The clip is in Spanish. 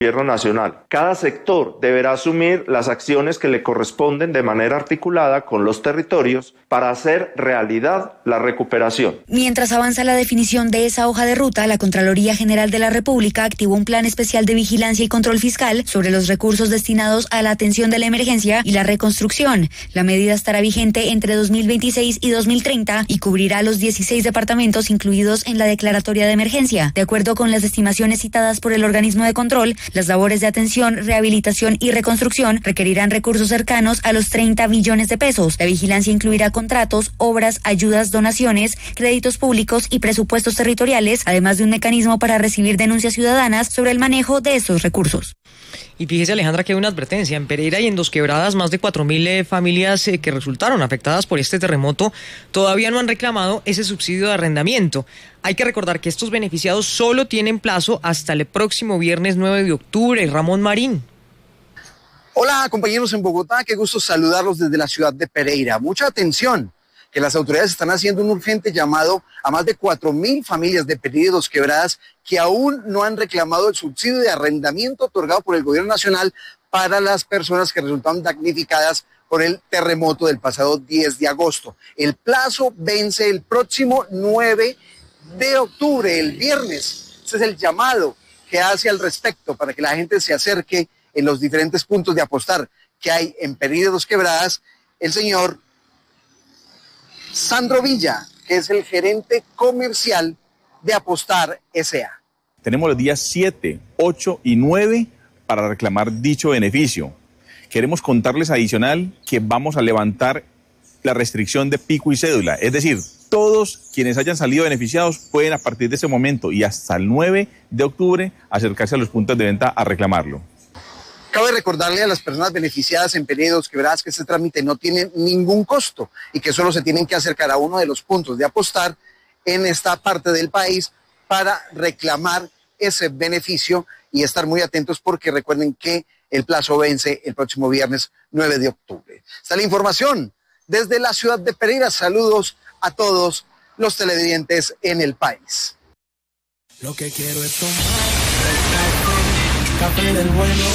Gobierno nacional. Cada sector deberá asumir las acciones que le corresponden de manera articulada con los territorios para hacer realidad la recuperación. Mientras avanza la definición de esa hoja de ruta, la Contraloría General de la República activó un plan especial de vigilancia y control fiscal sobre los recursos destinados a la atención de la emergencia y la reconstrucción. La medida estará vigente entre 2026 y 2030 y cubrirá los 16 departamentos incluidos en la declaratoria de emergencia. De acuerdo con las estimaciones citadas por el organismo de control, las labores de atención, rehabilitación y reconstrucción requerirán recursos cercanos a los 30 billones de pesos. La vigilancia incluirá contratos, obras, ayudas, donaciones, créditos públicos y presupuestos territoriales, además de un mecanismo para recibir denuncias ciudadanas sobre el manejo de estos recursos. Y fíjese, Alejandra, que hay una advertencia. En Pereira y en Dos Quebradas, más de 4.000 familias que resultaron afectadas por este terremoto todavía no han reclamado ese subsidio de arrendamiento. Hay que recordar que estos beneficiados solo tienen plazo hasta el próximo viernes 9 de octubre. Ramón Marín. Hola, compañeros en Bogotá. Qué gusto saludarlos desde la ciudad de Pereira. Mucha atención, que las autoridades están haciendo un urgente llamado a más de 4.000 familias de Pereira y Dos Quebradas que aún no han reclamado el subsidio de arrendamiento otorgado por el gobierno nacional para las personas que resultaron damnificadas por el terremoto del pasado 10 de agosto. El plazo vence el próximo 9 de octubre, el viernes. Ese es el llamado que hace al respecto para que la gente se acerque en los diferentes puntos de apostar que hay en Pereira y Dos Quebradas. El señor Sandro Villa, que es el gerente comercial de Apostar S.A. Tenemos los días 7, 8 y 9 para reclamar dicho beneficio. Queremos contarles adicional que vamos a levantar la restricción de pico y cédula, es decir, todos quienes hayan salido beneficiados pueden a partir de ese momento y hasta el 9 de octubre acercarse a los puntos de venta a reclamarlo. Cabe recordarle a las personas beneficiadas en Pereira y Dos Quebradas que este trámite no tiene ningún costo y que solo se tienen que acercar a uno de los puntos de Apostar en esta parte del país para reclamar ese beneficio y estar muy atentos porque recuerden que el plazo vence el próximo viernes 9 de octubre. Está la información desde la ciudad de Pereira. Saludos a todos los televidentes en el país. Lo que quiero es tomar café del bueno.